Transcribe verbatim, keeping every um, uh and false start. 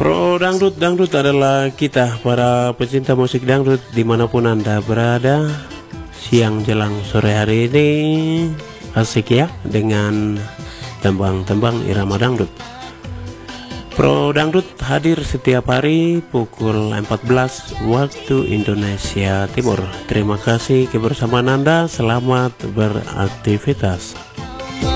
Pro Dangdut, dangdut adalah kita para pecinta musik dangdut dimanapun Anda berada. Siang jelang sore hari ini asik ya dengan tembang-tembang irama dangdut. Pro Dangdut hadir setiap hari pukul empat belas waktu Indonesia Timur. Terima kasih kebersamaan Anda, selamat beraktivitas.